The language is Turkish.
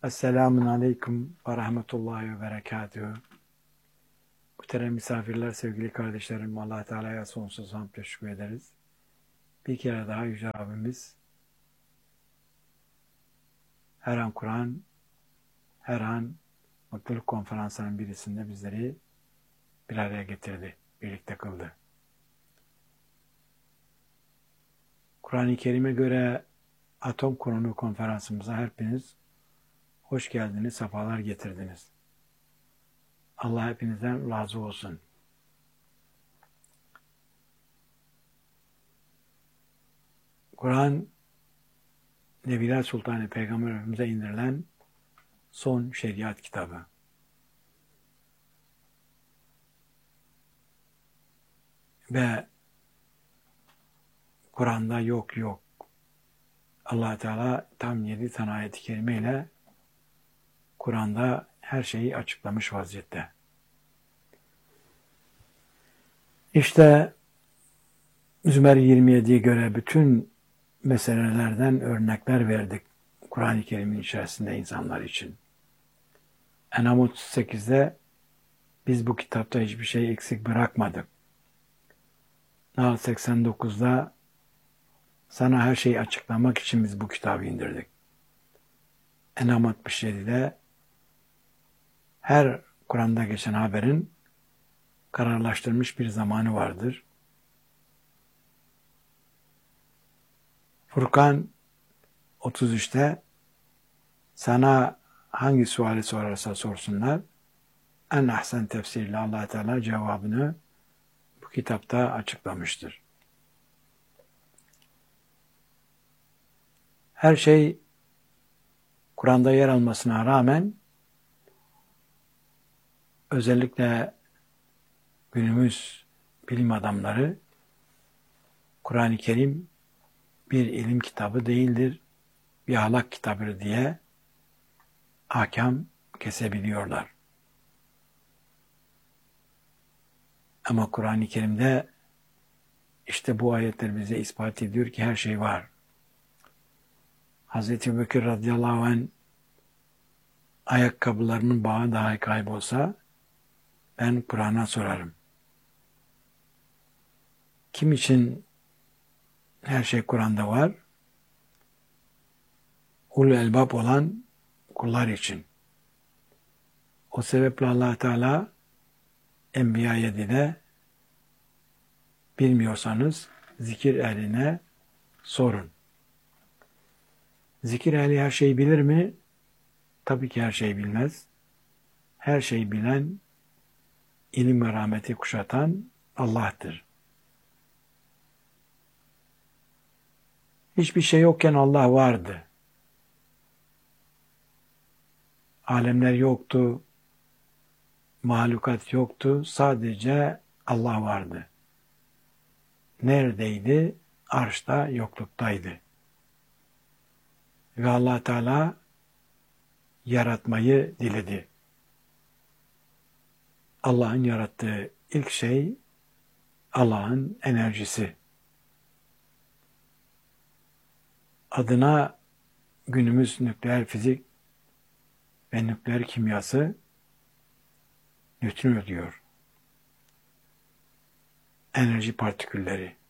Esselamun Aleyküm ve Rahmetullahi ve Berekatühü. Muhterem misafirler, sevgili kardeşlerim, Allah Teala'ya sonsuz hamd ve şükür ederiz. Bir kere daha Yüce Rabbimiz her an Kur'an, her an mutluluk konferanslarının birisinde bizleri bir araya getirdi, birlikte kıldı. Kur'an-ı Kerim'e göre atom konulu konferansımıza hepiniz hoş geldiniz, sefalar getirdiniz. Allah hepinizden razı olsun. Kur'an, Nebiler Sultanı Peygamber Efendimiz'e indirilen son şeriat kitabı. Ve Kur'an'da yok. Allah Teala tam 7 tane ayet-i kerime ile Kur'an'da her şeyi açıklamış vaziyette. İşte Zümer 27'ye göre bütün meselelerden örnekler verdik Kur'an-ı Kerim'in içerisinde insanlar için. En'am 38'de biz bu kitapta hiçbir şey eksik bırakmadık. Nahl 89'da sana her şeyi açıklamak için biz bu kitabı indirdik. En'am 67'de her Kur'an'da geçen haberin kararlaştırılmış bir zamanı vardır. Furkan 33'te sana hangi suali sorarsa sorsunlar en ahsen tefsirle Allah Teala cevabını bu kitapta açıklamıştır. Her şey Kur'an'da yer almasına rağmen özellikle günümüz bilim adamları Kur'an-ı Kerim bir ilim kitabı değildir, bir ahlak kitabıdır diye ahkam kesebiliyorlar. Ama Kur'an-ı Kerim'de işte bu ayetler bize ispat ediyor ki her şey var. Hz. Ebubekir radıyallahu anh ayakkabılarının bağı dahi kaybolsa ben Kur'an'a sorarım. Kim için her şey Kur'an'da var? Ulul elbab olan kullar için. O sebeple Allah Teala Enbiya 7'de bilmiyorsanız zikir ehline sorun. Zikir ehli her şeyi bilir mi? Tabii ki her şeyi bilmez. Her şeyi bilen, ilim ve rahmeti kuşatan Allah'tır. Hiçbir şey yokken Allah vardı. Alemler yoktu, mahlukat yoktu, sadece Allah vardı. Neredeydi? Arşta, yokluktaydı. Ve Allah Teala yaratmayı diledi. Allah'ın yarattığı ilk şey Allah'ın enerjisi. Adına günümüz nükleer fizik ve nükleer kimyası nötron diyor. Enerji partikülleri.